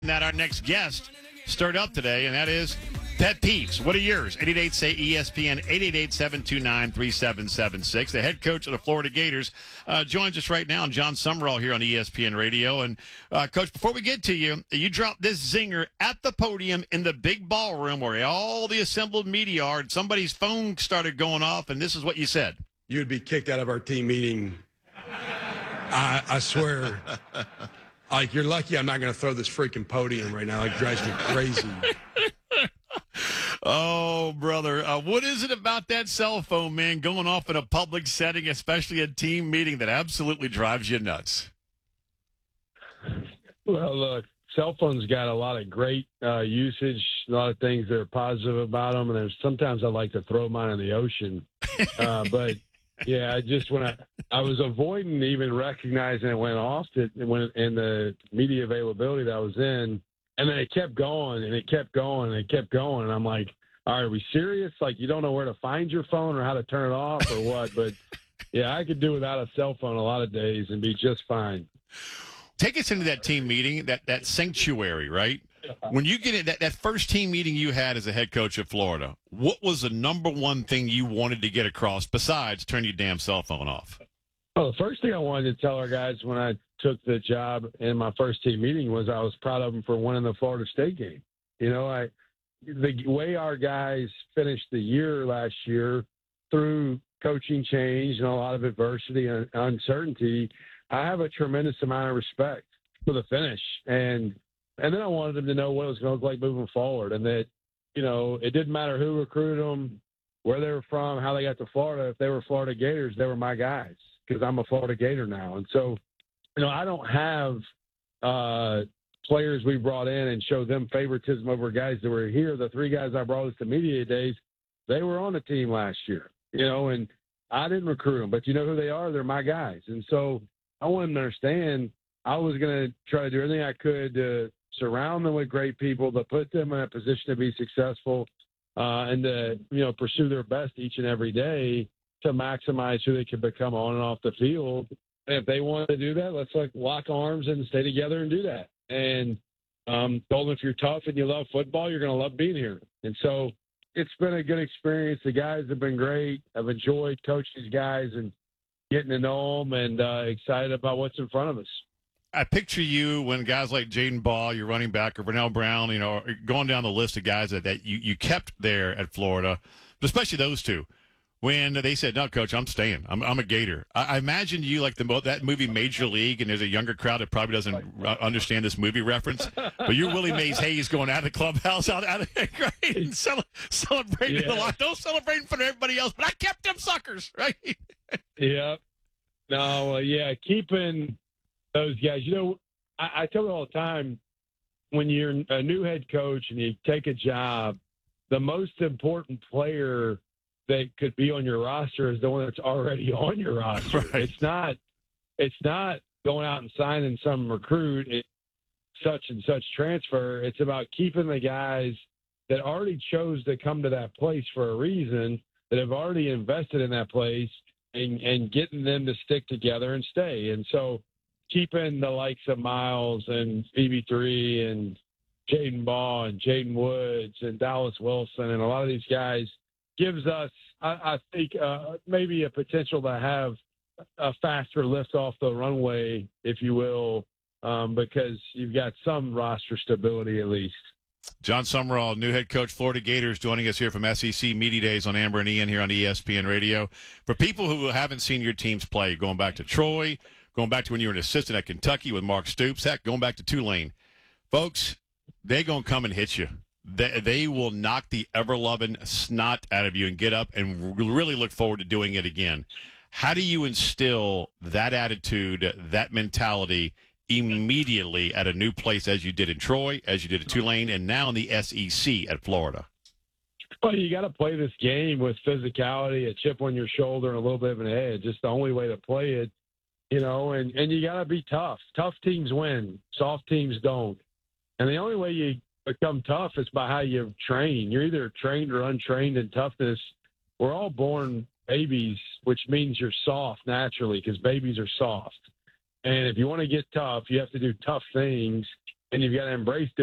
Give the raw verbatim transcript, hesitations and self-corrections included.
That our next guest stirred up today, and that is pet peeves. What are yours? eight eight eight, say E S P N, eight eight eight, seven two nine, three seven seven six. The head coach of the Florida Gators uh, joins us right now, John Summerall here on E S P N Radio. And, uh, Coach, before we get to you, you dropped this zinger at the podium in the big ballroom where all the assembled media are, and somebody's phone started going off, and this is what you said. You'd be kicked out of our team meeting. I, I swear. Like, you're lucky I'm not going to throw this freaking podium right now. Like, drives me crazy. Oh, brother. Uh, what is it about that cell phone, man, going off in a public setting, especially a team meeting, that absolutely drives you nuts? Well, look, cell phones got a lot of great uh, usage, a lot of things that are positive about them, and there's sometimes I like to throw mine in the ocean. Uh, but, yeah, I just when I, I was avoiding even recognizing it went off to, when in the media availability that I was in, and then it kept going and it kept going and it kept going, and I'm like, all right, are we serious? Like, you don't know where to find your phone or how to turn it off or what? But yeah, I could do without a cell phone a lot of days and be just fine. Take us into that team meeting, that that sanctuary, right? When you get it, that, that first team meeting you had as a head coach of Florida, what was the number one thing you wanted to get across besides turn your damn cell phone off? Well, the first thing I wanted to tell our guys when I took the job in my first team meeting was I was proud of them for winning the Florida State game. You know, I the way our guys finished the year last year through coaching change and a lot of adversity and uncertainty, I have a tremendous amount of respect for the finish. And And then I wanted them to know what it was going to look like moving forward, and that, you know, it didn't matter who recruited them, where they were from, how they got to Florida. If they were Florida Gators, they were my guys because I'm a Florida Gator now. And so, you know, I don't have uh, players we brought in and show them favoritism over guys that were here. The three guys I brought us to media days, they were on the team last year, you know, and I didn't recruit them. But you know who they are? They're my guys. And so I want them to understand I was going to try to do everything I could to surround them with great people, to put them in a position to be successful, uh, and to, you know, pursue their best each and every day to maximize who they can become on and off the field. And if they want to do that, let's like lock arms and stay together and do that. And um, told them if you're tough and you love football, you're going to love being here. And so it's been a good experience. The guys have been great. I've enjoyed coaching these guys and getting to know them, and uh, excited about what's in front of us. I picture you when guys like Jaden Ball, your running back, or Vernell Brown, you know, going down the list of guys that, that you, you kept there at Florida, especially those two, when they said, no, Coach, I'm staying. I'm, I'm a Gator. I, I imagine you like the that movie Major League, and there's a younger crowd that probably doesn't understand this movie reference, but you're Willie Mays Hayes going out of the clubhouse, out, out of great, and cele- celebrating Yeah. a lot. Don't celebrate in front of everybody else, but I kept them suckers, right? Yeah. No, uh, yeah, keeping those guys. You know, I, I tell you all the time, when you're a new head coach and you take a job, the most important player that could be on your roster is the one that's already on your roster. Right. It's not, it's not going out and signing some recruit, it, such and such transfer. It's about keeping the guys that already chose to come to that place for a reason, that have already invested in that place, and, and getting them to stick together and stay. And so keeping the likes of Miles and B B three and Jaden Ball and Jaden Woods and Dallas Wilson and a lot of these guys gives us, I, I think, uh, maybe a potential to have a faster lift off the runway, if you will, um, because you've got some roster stability at least. John Summerall, new head coach, Florida Gators, joining us here from S E C Media Days on Amber and Ian here on E S P N Radio. For people who haven't seen your teams play, going back to Troy, going back to when you were an assistant at Kentucky with Mark Stoops, heck, going back to Tulane, folks, they're going to come and hit you. They, they will knock the ever-loving snot out of you and get up and really look forward to doing it again. How do you instill that attitude, that mentality immediately at a new place as you did in Troy, as you did at Tulane, and now in the S E C at Florida? Well, you got to play this game with physicality, a chip on your shoulder, and a little bit of an edge. It's the only way to play it, you know, and, and you got to be tough. Tough teams win. Soft teams don't. And the only way you become tough is by how you train. You're either trained or untrained in toughness. We're all born babies, which means you're soft naturally because babies are soft. And if you want to get tough, you have to do tough things. and you've got to embrace